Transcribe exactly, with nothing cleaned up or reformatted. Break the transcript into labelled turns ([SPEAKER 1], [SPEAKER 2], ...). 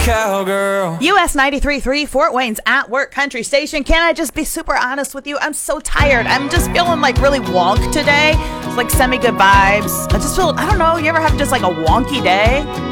[SPEAKER 1] cowgirl.
[SPEAKER 2] U S ninety-three point three, Fort Wayne's At Work Country Station. Can I just be super honest with you? I'm so tired. I'm just feeling like really wonk today. It's like semi-good vibes. I just feel, I don't know, you ever have just like a wonky day?